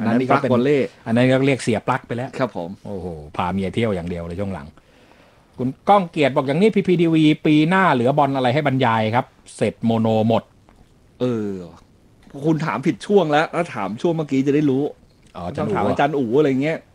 นั้นนี่ก็เป็นอันนั้นก็เรียกเสียปลั๊กไปแล้วครับผมโอ้โหพาเมียเที่ยวอย่างเดียวเลยช่วงหลังคุณก้องเกียรติบอกอย่างนี้ PPTV ปีหน้าเหลือบอลอะไรให้บรรยายครับเสร็จโมโนหมดคุณถามผิดช่วงแล้วถามช่วงเมื่อกี้จะได้รู้ต้องถามอาจารย์อู๋อะไรเงี้ย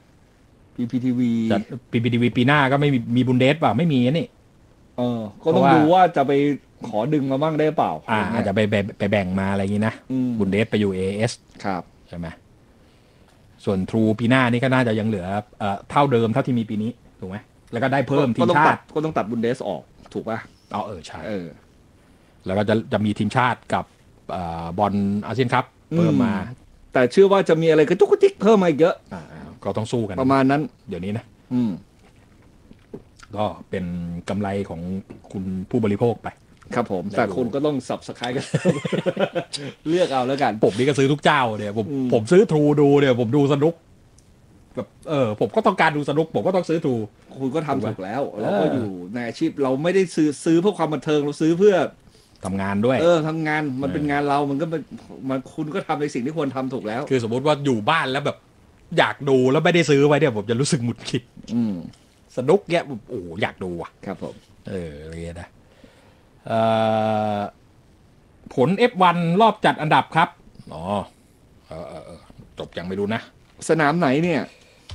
PPTV ปีหน้าก็ไม่มีบุนเดสป่ะไม่มีนี่ก็ต้องดูว่าจะไปขอดึงมาบ้างได้เปล่าอาจจะไปแบ่งมาอะไรอย่างนี้นะบุนเดสไปอยู่ AS ครับใช่ไหมส่วนทรูปีหน้านี่ก็น่าจะยังเหลือเท่าเดิมเท่าที่มีปีนี้ถูกไหมแล้วก็ได้เพิ่มทีมชาติก็ต้องตัดบุนเดสออกถูกป่ะใช่แล้วก็จะมีทีมชาติกับบอลอาเซียนคัพเพิ่มมาแต่เชื่อว่าจะมีอะไรกระจุกกระจิกเพิ่มมาอีกเยอะก็ต้องสู้กันประมาณนั้นเดี๋ยวนี้นะก็เป็นกำไรของคุณผู้บริโภคไปครับผมแต่คุณก็ต้องSubscribe กันเลือกเอาแล้วกันผมนี่ก็ซื้อทุกเจ้าเนี่ยผมซื้อทรูดูเนี่ยผมดูสนุกแบบผมก็ต้องการดูสนุกผมก็ต้องซื้อทรูคุณก็ทำถูกแล้วเราก็อยู่ในอาชีพเราไม่ได้ซื้อเพื่อความบันเทิงเราซื้อเพื่อทำงานด้วยทำงานมันเป็นงานเรามันก็มันคุณก็ทำในสิ่งที่ควรทำถูกแล้วคือสมมติว่าอยู่บ้านแล้วแบบอยากดูแล้วไม่ได้ซื้อไว้เนี่ยผมจะรู้สึกหงุดหงิดสนุกแยะโอ้อยากดูอ่ะครับผมอะไรนะผล F1 รอบจัดอันดับครับจบยังไม่รู้นะสนามไหนเนี่ย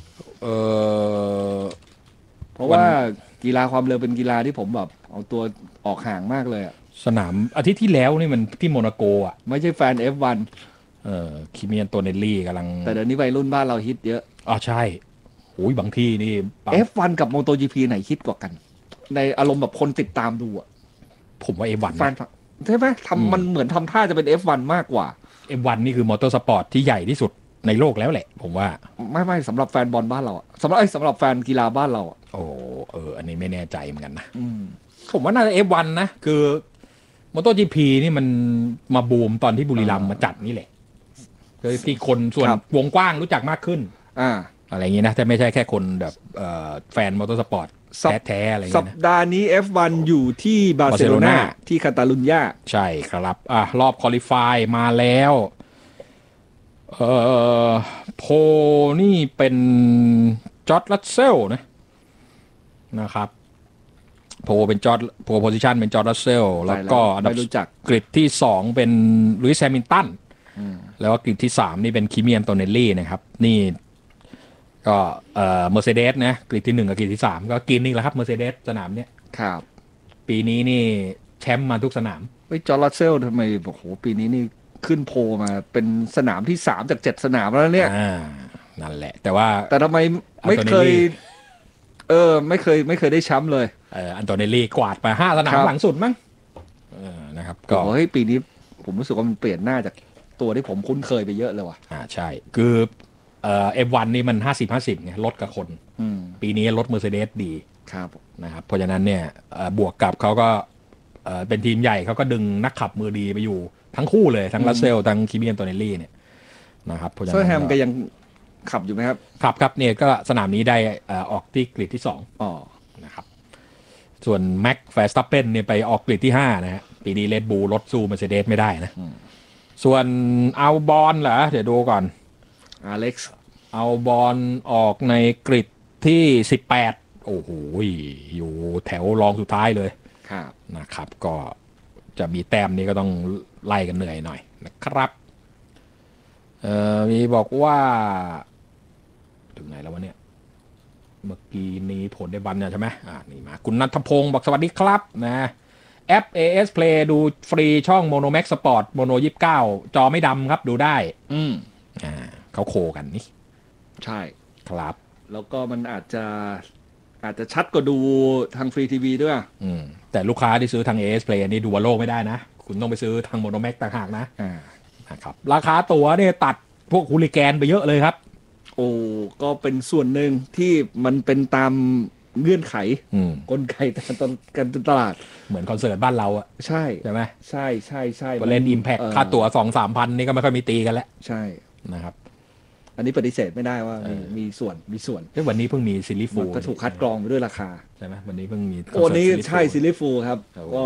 เพราะว่ากีฬาความเร็วเป็นกีฬาที่ผมแบบเอาตัวออกห่างมากเลยสนามอาทิตย์ที่แล้วนี่มันที่โมนาโกอ่ะไม่ใช่แฟน F1 คิเมียนโตเนลลี่กำลังแต่เดี๋ยวนี้วัยรุ่นบ้านเราฮิตเยอะใช่โอ้ยบางที่นี่ F1 กับ MotoGP ไหนฮิตกว่ากันในอารมณ์แบบคนติดตามดูผมว่า F1 แฟนใช่ไหมมันเหมือนทำท่าจะเป็น F1 มากกว่า F1 นี่คือมอเตอร์สปอร์ตที่ใหญ่ที่สุดในโลกแล้วแหละผมว่าไม่สำหรับแฟนบอลบ้านเราสำหรับแฟนกีฬาบ้านเราอันนี้ไม่แน่ใจเหมือนกันนะผมว่าน่าจะ F1 นะคือ MotoGP นี่มันมาบูมตอนที่บุรีรัมย์มาจัดนี่แหละคือที่คนส่วนวงกว้างรู้จักมากขึ้นอะไรอย่างงี้นะแต่ไม่ใช่แค่คนแบบแฟนมอเตอร์สปอร์ตแท้ๆอะไรอย่างเงี้ยนะสัปดาห์นี้ F1 อยู่ที่บาร์เซโลนาที่คาตาลุญญาใช่ครับรอบควอลิฟายมาแล้วโพนี่เป็นจอร์จรัสเซลนะครับโพเป็นจอร์จโพโพซิชันเป็นจอร์จรัสเซลแล้วก็อันดับกริดที่2เป็นลุยส์แฮมิลตันแล้วก็กริดที่3นี่เป็นคิเมียนโตเนลลี่นะครับนี่ก็เมอร์เซเดสนะกริดที่1กับกริดที่3ก็กินนี่แหละครับเมอร์เซเดสสนามเนี้ยครับปีนี้นี่แชมป์มาทุกสนามจอร์จรัสเซลทำไมโอ้โหปีนี้นี่ขึ้นโพมาเป็นสนามที่3จาก7สนามแล้วเนี่ยนั่นแหละแต่ทำไมไม่เคยไม่เคยได้แชมป์เลยอันโตเนลลี่กวาดไป5สนามหลังสุดมั้งนะครับก็ปีนี้ผมรู้สึกว่ามันเปลี่ยนหน้าจากตัวที่ผมคุ้นเคยไปเยอะเลยว่ะใช่คือF1 นี่มัน50-50ไงรถกับคนปีนี้รถ Mercedes ดีครับนะครับเพราะฉะนั้นเนี่ยบวกกับเขาก็เป็นทีมใหญ่เขาก็ดึงนักขับมือดีไปอยู่ทั้งคู่เลยทั้งรัสเซลทั้งคิเมียนโตเนลลี่เนี่ยนะครับเพราะฉะนั้นเซอร์แฮมก็ยังขับอยู่ไหมครับครับเนี่ยก็สนามนี้ได้ออกที่กริดที่2นะครับส่วนแม็กแฟร์สตัปเปนเนี่ยไปออกกริดที่5นะฮะปีนี้เรดบูลรถสู้ Mercedes ไม่ได้นะส่วนเอาบอลเหรอเดี๋ยวดูก่อนอเล็กซ์เอาบอลออกในกริดที่18โอ้โหอยู่แถวรองสุดท้ายเลยนะครับก็จะมีแต้มนี้ก็ต้องไล่กันเหนื่อยหน่อยนะครับมีบอกว่าถึงไหนแล้ววะเนี่ยเมื่อกี้นี้ผลได้บันเนี่ยใช่ไหมนี่มาคุณณัฐพงศ์บอกสวัสดีครับนะแอป AS Play ดูฟรีช่อง Monomax Sport Mono 29จอไม่ดำครับดูได้เขาโคกันนี่ใช่ครับแล้วก็มันอาจจะชัดกว่าดูทางฟรีทีวีด้วยแต่ลูกค้าที่ซื้อทาง AS Play นี่ดูวอลโลไม่ได้นะคุณต้องไปซื้อทาง Monomax ต่างหากนะครับราคาตั๋วเนี่ยตัดพวกฮูลิแกนไปเยอะเลยครับก็เป็นส่วนหนึ่งที่มันเป็นตามเงื่อนไขกลไกการตลาดเหมือนคอนเสิร์ตบ้านเราใช่ไหมใช่เล่น Impact ค่าตั๋ว 2-3 พันนี่ก็ไม่ค่อยมีตีกันแล้วใช่นะครับอันนี้ปฏิเสธไม่ได้ว่ามีส่วนวันนี้เพิ่งมีซิลลี่ฟูก็ถูกคัดกรองไปด้วยราคาใช่ไหมวันนี้เพิ่งมีนี้ใช่ซิลลี่ฟูครับก็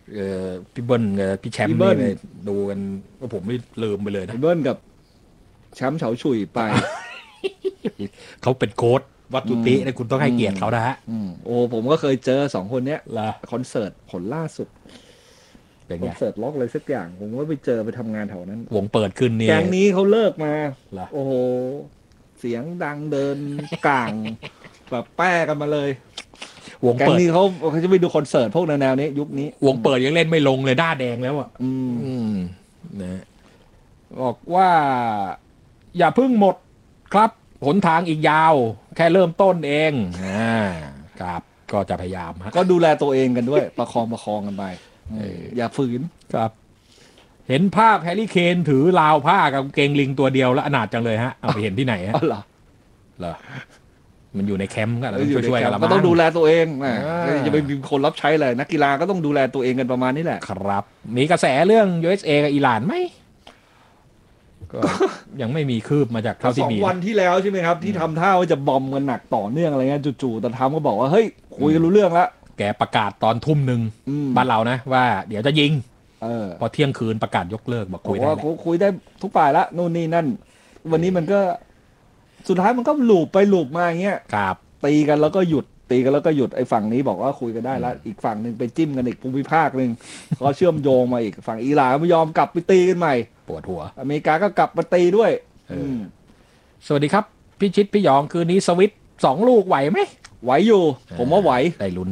พี่เบิ้ลกับพี่แชมป์นี่ดูกันก็ผมไม่ลืมไปเลยนะพี่เบิ้ลกับแชมป์เฉาฉุยไปเขาเป็นโค้ชวัตถุตินะคุณต้องให้เกียรติเขานะฮะโอ้ผมก็เคยเจอ2 คนเนี้ยคอนเสิร์ตผลล่าสุดคอนเสิร์ตล็อกอะไรสักอย่างผมก็ไปเจอไปทำงานแถวนั้นวงเปิดขึ้นนี่แก๊งนี้เขาเลิกมาโอ้โหเสียงดังเดินกลางแบบแป้กันมาเลยวงเปิดนี่เขาจะไปดูคอนเสิร์ตพวกแนวนี้ยุคนี้วงเปิดยังเล่นไม่ลงเลยหน้าแดงแล้วอ่ะนะบอกว่าอย่าพึ่งหมดครับหนทางอีกยาวแค่เริ่มต้นเองครับก็จะพยายามก็ดูแลตัวเองกันด้วยประคองกันไปอย่าฝืนครับเห็นภาพแฮร์รี่เคนถือราวผ้ากับเกงลิงตัวเดียวแล้วอนาถจังเลยฮะเอาไปเห็นที่ไหนฮะเหรอมันอยู่ในแคมป์ก็ต้องช่วยๆกันละก็ต้องดูแลตัวเองจะไปมีคนรับใช้เลยนักกีฬาก็ต้องดูแลตัวเองกันประมาณนี้แหละครับมีกระแสเรื่อง USA กับอิหร่านไหมก็ยังไม่มีคืบมาจากเท่าที่มี 2 วันที่แล้วใช่ไหมครับที่ทำท่าว่าจะบอมกันหนักต่อเนื่องอะไรเงี้ยจู่ๆแต่ทำก็บอกว่าเฮ้ยคุยกันรู้เรื่องแล้วแกประกาศตอน 19:00 น.บ้านเรานะว่าเดี๋ยวจะยิงพอเที่ยงคืนประกาศยกเลิกบอกคุยได้คุยได้ทุกฝ่ายละนู่นนี่นั่นวันนี้มันก็สุดท้ายมันก็หลูบไปหลูบมาอย่างเงี้ยครับตีกันแล้วก็หยุดตีกันแล้วก็หยุดไอ้ฝั่งนี้บอกว่าคุยกันได้แล้วอีกฝั่งนึงไปจิ้มกันอีกภูมิภาคนึงเขาเชื่อมโยงมาอีกฝั่งอิหร่านไม่ยอมกลับไปตีกันใหม่ปวดหัวอเมริกาก็กลับมาตีด้วยสวัสดีครับพี่ชิดพี่หยองคืนนี้สวิต2 ลูกไหวไหมไหวอยู่ผมว่าไหวได้ลุ้น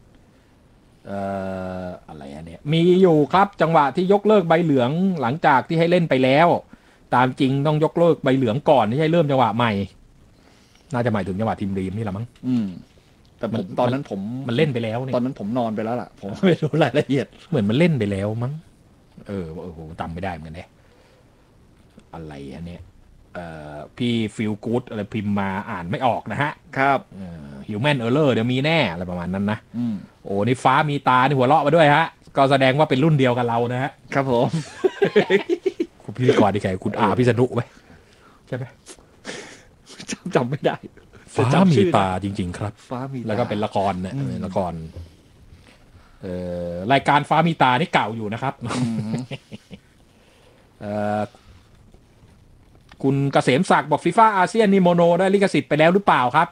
อะไรอันเนี้ยมีอยู่ครับจังหวะที่ยกเลิกใบเหลืองหลังจากที่ให้เล่นไปแล้วตามจริงต้องยกเลิกใบเหลืองก่อนที่ให้เริ่มจังหวะใหม่น่าจะหมายถึงจังหวะทีมรีมนี่แหละมั้งแต่ผมตอนนั้นมันเล่นไปแล้วเนี่ยตอนนั้นผมนอนไปแล้วล่ะผมไม่รู้รายละเอียดเหมือนมันเล่นไปแล้วมั้งผมจำไม่ได้เหมือนกันเนี่ยอะไรอันเนี้ยพี่ฟิลกู๊ดอะไรพิมพ์มาอ่านไม่ออกนะฮะครับ human error เดี๋ยวมีแน่อะไรประมาณนั้นนะโอ้นี่ฟ้ามีตานี่หัวเราะมาด้วยฮะก็แสดงว่าเป็นรุ่นเดียวกับเรานะฮะครับผมคุณพิธีกรที่ใครคุณอาพิษณุไหมใช่ไหมจำไม่ได้ฟ้ามีตาจริงๆครับฟ้ามีแล้วก็เป็นละครนะละครรายการฟ้ามีตานี่เก่าอยู่นะครับคุณเกษมศักดิ์บอกฟีฟ่าอาเซียนนี่โมโนได้ลิขสิทธิ์ไปแล้วหรือเปล่าครับ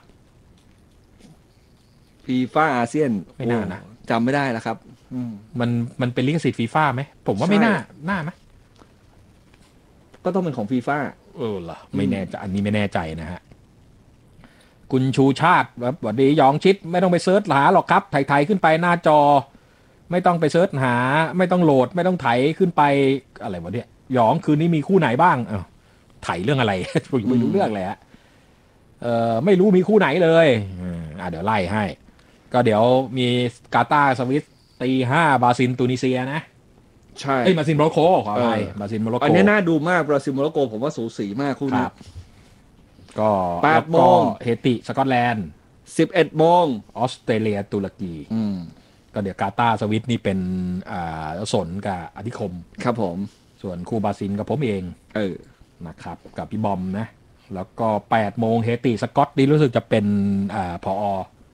ฟีฟ่าอาเซียนไม่น่านะจำไม่ได้แล้วครับมันเป็นลิขสิทธิ์ฟีฟ่าไหมผมว่าไม่น่าไหมก็ต้องเป็นของฟีฟ่าเหรอไม่แน่ใจอันนี้ไม่แน่ใจนะฮะคุณชูชาติแบบสวัสดียองชิดไม่ต้องไปเซิร์ชหาหรอกครับไถขึ้นไปหน้าจอไม่ต้องไปเซิร์ชหาไม่ต้องโหลดไม่ต้องไถขึ้นไปอะไรวะเนี่ยยองคืนนี้มีคู่ไหนบ้างไถเรื่องอะไรผมไม่รู้เรื่องเลยฮะไม่รู้มีคู่ไหนเลยเดี๋ยวไล่ให้ก็เดี๋ยวมีกาตาร์สวิสตี 5บราซิลตูนิเซียนะใช่บราซิลโมร็อกโกขออภัยบราซิลโมร็อกโกอันนี้น่าดูมากบราซิลโมร็อกโกผมว่าสูสีมากคู่นี้ก็ 8 โมงเฮติสกอตแลนด์ 11 โมงออสเตรเลียตุรกีก็เดี๋ยวกาตาร์สวิสนี่เป็นสนกับอธิคมครับผมส่วนคู่บราซิลกับผมเองนะครับกับพี่บอมนะแล้วก็8 โมงเฮติสกอตนี่รู้สึกจะเป็นผอ.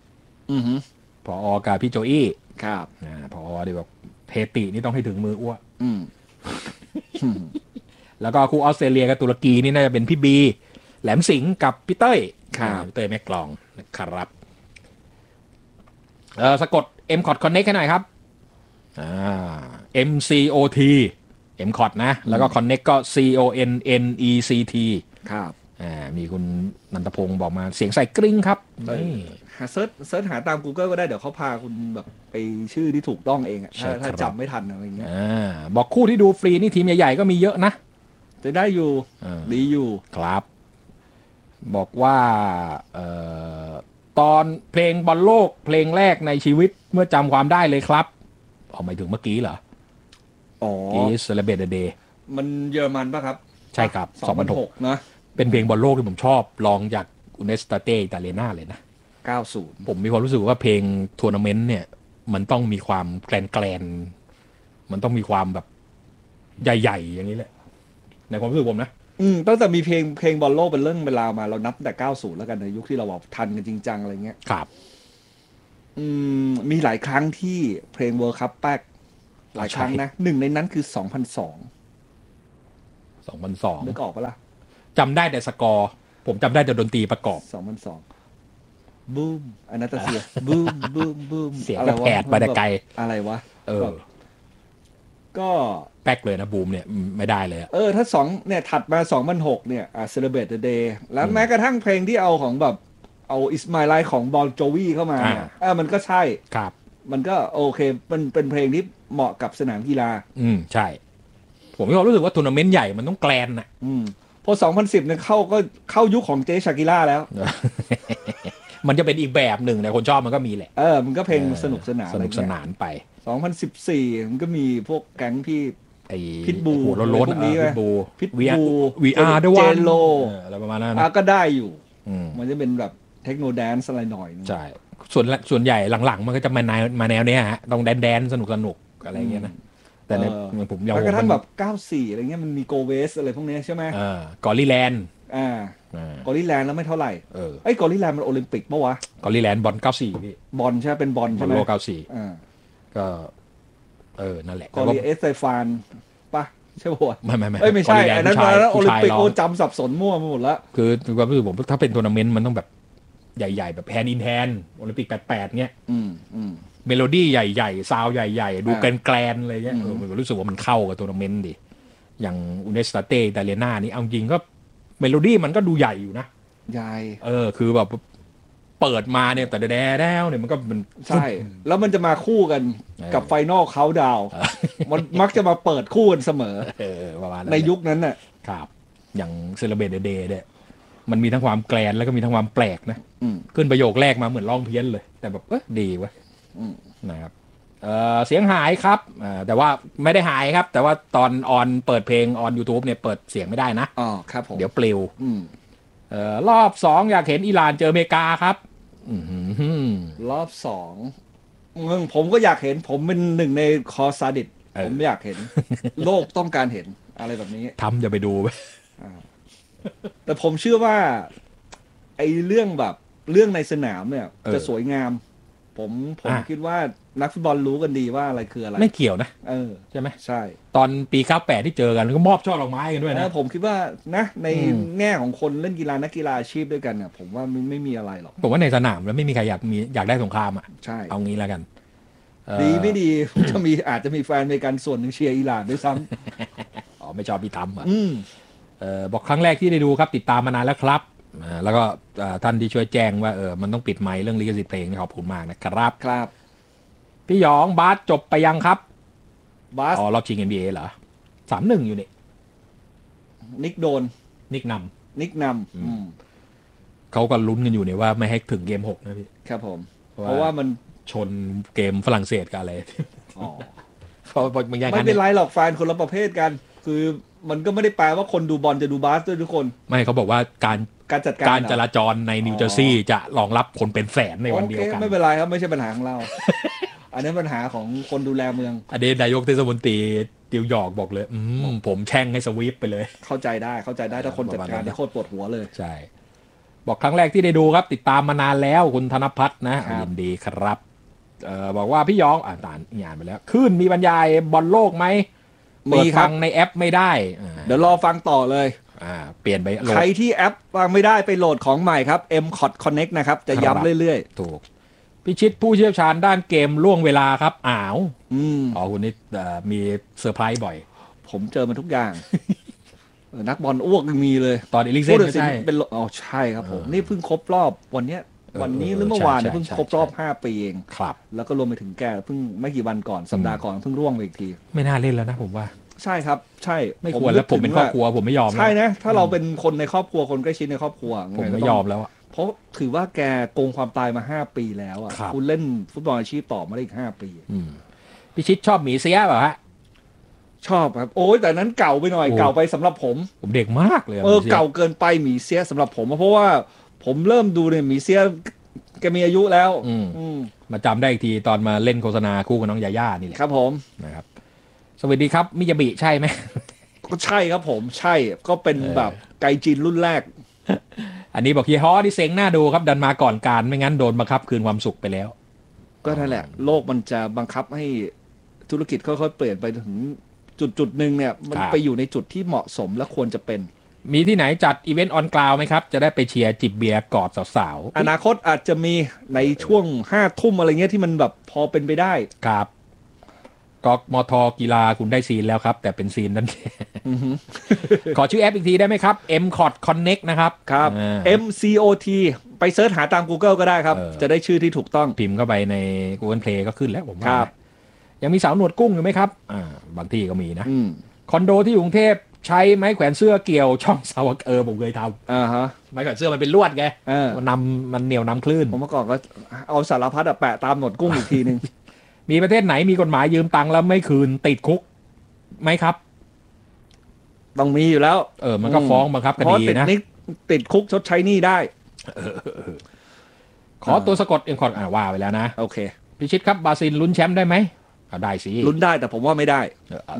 กับพี่โจอี้ครับผอ.เดี๋ยวเฮตินี่ต้องให้ถึงมืออ้วแล้วก็คู่ออสเตรเลียกับตุรกีนี่น่าจะเป็นพี่บีแหลมสิงห์กับพี่เต้ยเต้ยแม่กลองนะครับสะกด MCOT Connect ให้หน่อยครับMCOT MCOT นะแล้วก็ Connect ก็ CONNECT ครับมีคุณนันทพงศ์บอกมาเสียงใส่กริ้งครับนี่เซิร์ชหาตาม Google ก็ได้เดี๋ยวเขาพาคุณแบบไปชื่อที่ถูกต้องเองถ้าจำไม่ทันอะไรอย่างเงี้ยบอกคู่ที่ดูฟรีนี่ทีมใหญ่ๆก็มีเยอะนะจะได้อยู่ดีอยู่ครับบอกว่าตอนเพลงบอลโลกเพลงแรกในชีวิตเมื่อจำความได้เลยครับหมายถึงเมื่อกี้เหรอIs Celebrate the Day มันเยอรมันป่ะครับใช่ครับ 2006นะเป็นเพลงบอลโลกที่ผมชอบลองจากอุเนสตาเตอิตาเลนาเลยนะ 90 ผมมีความรู้สึกว่าเพลงทัวร์นาเมนต์เนี่ยมันต้องมีความแกลนมันต้องมีความแบบใหญ่ๆอย่างนี้แหละในความรู้สึกผมนะตั้งแต่มีเพลงบอลโลกเป็นเรื่องเวลามาเรานับแต่90แล้วกันในยุคที่เราแบบทันกันจริงจังอะไรเงี้ยครับมีหลายครั้งที่เพลง World Cup แป๊กหลายครั้งนะหนึ่งในนั้นคือ2002นึกออกปะล่ะจำได้แต่สกอร์ผมจำได้แต่ดนตรีประกอบ 2002บูมอนาตาเซียบูมบูมบูมเสียงกระแผดไปแต่ไกลอะไรวะก็แป๊กเลยนะบูมเนี่ยไม่ได้เลยถ้าเนี่ยถัดมา2006เนี่ยCelebrate the Day แล้วแม้กระทั่งเพลงที่เอาของแบบเอา It's My Life ของบอนโจวีเข้ามาเนี่ยมันก็ใช่ครับมันก็โอเคมันเป็นเพลงที่เหมาะกับสนามกีฬาใช่ผมก็รู้สึกว่าทัวร์นาเมนต์ใหญ่มันต้องแกลนนะพอ2010เนี่ยเข้ายุคของเจชากิล่าแล้วมันจะเป็นอีกแบบหนึ่งแต่คนชอบมันก็มีแหละมันก็เพลงสนุกสนานไป 2014มันก็มีพวกแก๊งที่พิทบูหัวโล้นพิทบู VR ด้วยเจโลอะไรประมาณนั้นก็ได้อยู่มันจะเป็นแบบเทคโนแดนซ์อะไรหน่อยใช่ส่วนใหญ่หลังๆมันก็จะมาแนวเนี้ยฮะต้องแดนสนุกอะไรเงี้ยนะแต่ในผมยอมกระทั่งแบบ94อะไรเงี้ยมันมีโกเวสอะไรพวกนี้ใช่ไหมกอริแลนด์กอริแลนด์แล้วไม่เท่าไหร่กอริแลนด์มันโอลิมปิกปะวะกอริแลนด์บอล94พี่บอลใช่เป็นบอลใช่ไหมโล94ก็นั่นแหละกอริเอสไซฟานปะใช่ปะไม่ใช่อันนั้นโอลิมปิกโอจำสับสนมั่วไปหมดแล้วคือความรู้สึกผมถ้าเป็นทัวร์นาเมนต์มันต้องแบบใหญ่ๆแบบแฮนด์อินแฮนด์โอลิมปิก88เงี้ยเมโลดี้ใหญ่ๆซาวใหญ่ๆดูแกรนๆอะไรเงี้ยผมรู้สึกว่ามันเข้ากับทัวร์นาเมนต์ดิอย่างอุเนสตาเต้อิตาเลียนานี่เอาจริงก็เมโลดี้มันก็ดูใหญ่อยู่นะใหญ่คือแบบเปิดมาเนี่ยแต่แล้วเนี่ยมันก็มันใช่แล้วมันจะมาคู่กันกับไฟนอลเขาดาวมันมักจะมาเปิดคู่กันเสมอประมาณในยุคนั้นน่ะครับอย่างเซเลเบรตเดย์เนี่ยมันมีทั้งความแกรนแล้วก็มีทั้งความแปลกนะขึ้นประโยคแรกมาเหมือนร้องเพี้ยนเลยแต่แบบดีเว้ยนะครับเสียงหายครับแต่ว่าไม่ได้หายครับแต่ว่าตอนออนเปิดเพลงออน YouTube เนี่ยเปิดเสียงไม่ได้นะครับผมเดี๋ยวปลิวรอบ2อยากเห็นอิหร่านเจออเมริกาครับรอบ2ผมก็อยากเห็นผมเป็นหนึ่งในคอซาดิสผมอยากเห็นโลกต้องการเห็นอะไรแบบนี้จะไปดูไหมแต่ผมเชื่อว่าไอ้เรื่องแบบเรื่องในสนามเนี่ยจะสวยงามผมคิดว่านักฟุตบอลรู้กันดีว่าอะไรคืออะไรไม่เกี่ยวนะใช่ไหมใช่ตอนปี98ที่เจอกันก็มอบช่อดอกไม้กันด้วยนะผมคิดว่านะในแง่ของคนเล่นกีฬานักกีฬาอาชีพด้วยกันเนี่ยผมว่าไม่มีอะไรหรอกผมว่าในสนามแล้วไม่มีใครอยากได้สงครามใช่เอางี้แล้วกันดีไม่ดีอาจจะมีแฟนอเมริกันส่วนหนึ่งเชียร์อิหร่านด้วยซ้ำไม่ชอบพี่ทำบอกครั้งแรกที่ได้ดูครับติดตามมานานแล้วครับแล้วก็ท่านที่ช่วยแจ้งว่ามันต้องปิดไมค์เรื่องลิขสิทธิ์เพลงขอบคุณมากนะครับครับพี่หยองบาสจบไปยังครับบาสรอบชิง NBA เหรอ3-1อยู่นี่นิกโดนนิกนำเขาก็ลุ้นกันอยู่เนี่ยว่าไม่ให้ถึงเกม6นะพี่ครับผมเพราะว่ามันชนเกมฝรั่งเศสกันอะไรเพราะมันยังไม่เป็นไรหรอกแฟนคนละประเภทกันคือมันก็ไม่ได้แปลว่าคนดูบอลจะดูบาสด้วยทุกคนไม่เขาบอกว่าการจัดการจราจรในนิวเจอร์ซีย์จะรองรับคนเป็นแสนในวันเดียวกันไม่เป็นไรครับไม่ใช่ปัญหาของเราอันนี้ปัญหาของคนดูแลเมืองอดีตนายกเทศมนตรีนิวยอร์กบอกเลยผมแช่งให้สวีปไปเลยเข้าใจได้ถ้าคนจัดการได้โคตรปวดหัวเลยใช่บอกครั้งแรกที่ได้ดูครับติดตามมานานแล้วคุณธนพัฒน์นะยินดีครับบอกว่าพี่ยองอ่านไปแล้วขึ้นมีบรรยายบอลโลกไหมเปิดฟังในแอปไม่ได้เดี๋ยวรอฟังต่อเลยเปลี่ยนไปใครที่แอปฟังไม่ได้ไปโหลดของใหม่ครับ MCOT Connect นะครับจะย้ำเรื่อยๆถูกพิชิตผู้เชี่ยวชาญด้านเกมล่วงเวลาครับคุณนี่มีเซอร์ไพรส์บ่อยผมเจอมาทุกอย่างนักบอลอ้วกมีเลยตอนเอลิกเซนใช่เป็นใช่ครับผมนี่เพิ่งครบรอบวันนี้หรือเมื่อวานเพิ่งครบรอบ5 ปีเองครับแล้วก็รวมไปถึงแกเพิ่งไม่กี่วันก่อนสัปดาห์ก่อนเพิ่งร่วงไปอีกทีไม่น่าเล่นแล้วนะผมว่าใช่ครับใช่ไม่ควรแล้วผมเป็นครอบครัวผมไม่ยอมใช่นะถ้าเราเป็นคนในครอบครัวคนใกล้ชิดในครอบครัวผมไม่ยอมแล้วเพราะถือว่าแกโกงความตายมา5 ปีแล้วคุณเล่นฟุตบอลอาชีพต่อมาได้อีก5 ปีพิชิตชอบหมีเสียเปล่าฮะชอบครับโอ้ยแต่นั้นเก่าไปหน่อยเก่าไปสำหรับผมเด็กมากเลยเก่าเกินไปหมีเสียสำหรับผมเพราะว่าผมเริ่มดูเนี่ยหมีเสียแกมีอายุแล้วมาจำได้อีกทีตอนมาเล่นโฆษณาคู่กับน้องยาย่านี่แหละครับผมนะครับสวัสดีครับมิยาบิใช่ไหมก็ใช่ครับผมใช่ก็เป็นแบบไกจินรุ่นแรกอันนี้บอกเฮียฮอที่เซ็งหน้าดูครับดันมาก่อนการไม่งั้นโดนบังคับคืนความสุขไปแล้วก็นั่นแหละโลกมันจะบังคับให้ธุรกิจค่อยๆเปลี่ยนไปถึงจุดหนึ่งเนี่ยมันไปอยู่ในจุดที่เหมาะสมและควรจะเป็นมีที่ไหนจัดอีเวนต์ออนกราวไหมครับจะได้ไปเชียร์จิบเบียร์กอดสาวๆอนาคตอาจจะมีในช่วง5 ทุ่มอะไรเงี้ยที่มันแบบพอเป็นไปได้ครับกมทกีฬาคุณได้ซีนแล้วครับแต่เป็นซีนนั้น ขอชื่อแอปอีกทีได้ไหมครับ MCOT Connect นะครับครับ MCOT ไปเสิร์ชหาตาม Google ก็ได้ครับจะได้ชื่อที่ถูกต้องพิมพ์เข้าไปใน Google Play ก็ขึ้นแล้วผมว่ายังมีสาวหนวดกุ้งอยู่ไหมครับบางที่ก็มีนะคอนโดที่กรุงเทพใช้ไม้แขวนเสื้อเกี่ยวช่องเสาผมเคยทำไม้แขวนเสื้อมันเป็นลวดไงมันเหนียวนำคลื่นผมเมื่อก่อนก็เอาสารพัดแปะตามหนวดกุ้งอีกทีนึงมีประเทศไหนมีกฎหมายยืมตังค์แล้วไม่คืนติดคุกไหมครับต้องมีอยู่แล้วมันก็ฟ้องบังคับคดีนะติดคุกชดใช้หนี้ได้ขอตัวสะกดเอ็มคอร์ดว่าไปแล้วนะโอเคพิชิตครับบราซิลลุ้นแชมป์ได้ไหมได้สิลุ้นได้แต่ผมว่าไม่ได้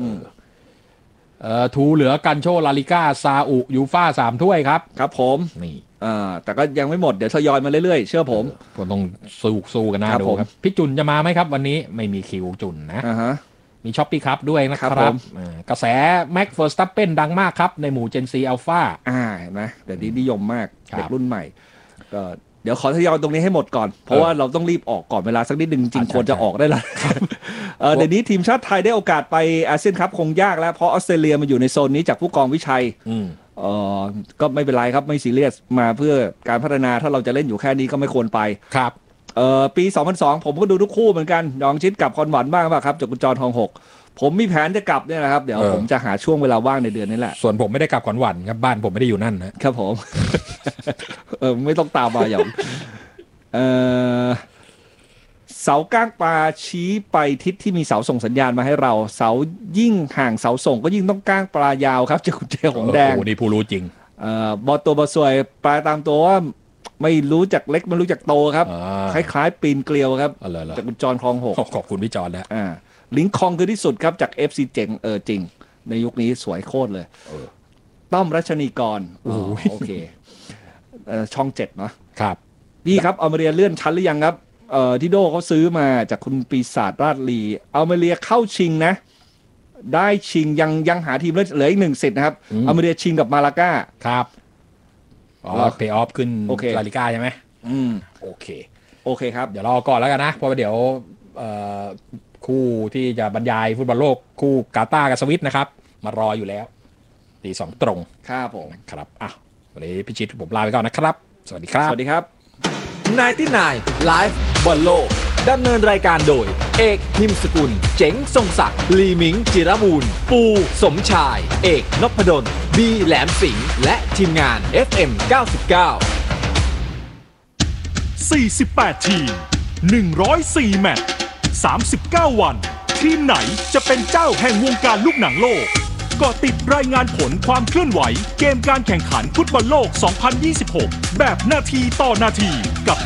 ทูเหลือกันโชลาลิก้าซาอุยูฟ่า3 ถ้วยครับครับผมนี่แต่ก็ยังไม่หมดเดี๋ยวทยอยมาเรื่อยๆเชื่อผมก็ต้องสู้กันนะดูครับพี่จุนจะมาไหมครับวันนี้ไม่มีคิวจุนนะมีช้อปปี้ครับด้วยนะครับกระแสแม็กเฟอร์สตัปเปนดังมากครับในหมู่เจนซีอัลฟาเห็นไหมเดี๋ยวนี้นิยมมากเด็กรุ่นใหม่ก็เดี๋ยวขอทยอยตรงนี้ให้หมดก่อนเพราะว่าเราต้องรีบออกก่อนเวลาสักนิดนึงจริงควรจะออกได้แล้วเดี๋ยวนี้ทีมชาติไทยได้โอกาสไปอาเซียนคัพคงยากแล้วเพราะออสเตรเลียมาอยู่ในโซนนี้จากผู้กองวิชัยก็ไม่เป็นไรครับไม่ซีเรียสมาเพื่อการพัฒนาถ้าเราจะเล่นอยู่แค่นี้ก็ไม่ควรไปครับปี 2002 ผมก็ดูทุกคู่เหมือนกันยองชิดกับคอนหวันบ้างป่ะครับจากกุญจรทอง6ผมมีแผนจะกลับเนี่ยนะครับเดี๋ยวผมจะหาช่วงเวลาว่างในเดือนนี้แหละส่วนผมไม่ได้กลับขอนหวันครับบ้านผมไม่ได้อยู่นั่นนะครับผม ไม่ต้องตามมาอย่างเสาก้างปลาชี้ไปทิศที่มีเสาส่งสัญญาณมาให้เราเสายิ่งห่างเสาส่งก็ยิ่งต้องก้างปลายาวครับจากกุญแจของแดงโอ้นี่ผู้รู้จริงบอตัวบอสวยปลาตามตัวว่าไม่รู้จักเล็กไม่รู้จักโตครับคล้ายๆปีนเกลียวครับจากกุญจรคลอง6 ขอบคุณพี่จอนแล้วลิงคองคือที่สุดครับจาก FC เจ๋งจริงในยุคนี้สวยโคตรเลยต้อมรัชนีกรโอเคช่อง7เนาะครับพี่ครับเอามาเรียเลื่อนชั้นหรือยังครับที่โดเขาซื้อมาจากคุณปีศาจราชลีเอามาเรียเข้าชิงนะได้ชิงยังหาทีมเหลืออีก1 สิทธิ์นะครับเอามาเรียชิงกับมาลาก้าครับเพย์ออฟขึ้นลาลิก้าใช่ไหมโอเคครับเดี๋ยวรอก่อนแล้วกันนะเพราะว่าเดี๋ยวคู่ที่จะบรรยายฟุตบอลโลกคู่กาตาร์กับสวิตนะครับมารออยู่แล้วตี2 ตรงครับผมครับวันนี้พิชิตผมลาไปก่อนนะครับสวัสดีครับสวัสดีครับ 99 Live บอลโลกดำเนินรายการโดยเอกหิมสกุลเจ๋งทรงศักดิ์ลีมิงจิรบูรณ์ปูสมชายเอกนพดลบีแหลมสิงห์และทีมงาน FM 99 48 ทีม 104 แมตช์ 39 วันทีมไหนจะเป็นเจ้าแห่งวงการลูกหนังโลกก็ติดรายงานผลความเคลื่อนไหวเกมการแข่งขันฟุตบอลโลก 2026 แบบนาทีต่อนาทีกับ